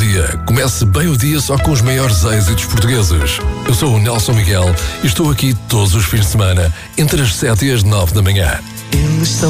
dia. Comece bem o dia só com os maiores êxitos portugueses. Eu sou o Nelson Miguel e estou aqui todos os fins de semana, entre as 7 e as 9 da manhã. Eles são